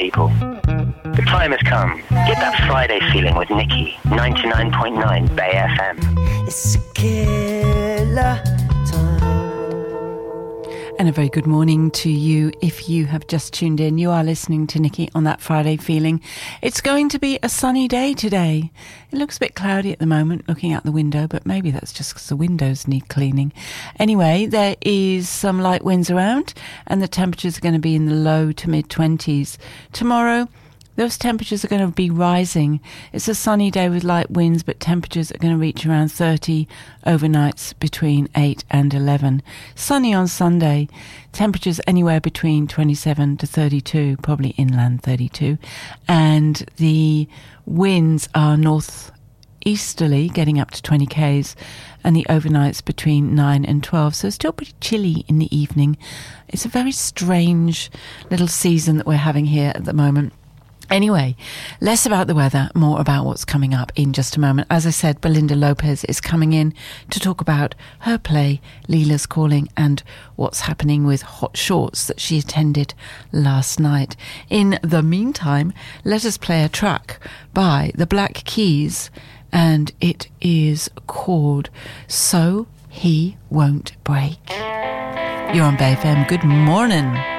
people. The time has come. Get that Friday feeling with Nikki, 99.9 Bay FM. It's a killer time. And a very good morning to you if you have just tuned in. You are listening to Nikki on that Friday feeling. It's going to be a sunny day today. It looks a bit cloudy at the moment looking out the window, but maybe that's just because the windows need cleaning. Anyway, there is some light winds around and the temperatures are going to be in the low to mid-20s. Tomorrow, those temperatures are going to be rising. It's a sunny day with light winds, but temperatures are going to reach around 30 overnights between 8 and 11. Sunny on Sunday, temperatures anywhere between 27 to 32, probably inland 32. And the winds are northeasterly, getting up to 20 k's, and the overnights between 9 and 12. So it's still pretty chilly in the evening. It's a very strange little season that we're having here at the moment. Anyway, less about the weather, more about what's coming up in just a moment. As I said, Belinda Lopez is coming in to talk about her play, Leela's Calling, and what's happening with Hot Shorts that she attended last night. In the meantime, let us play a track by the Black Keys, and it is called So He Won't Break. You're on Bay FM. Good morning.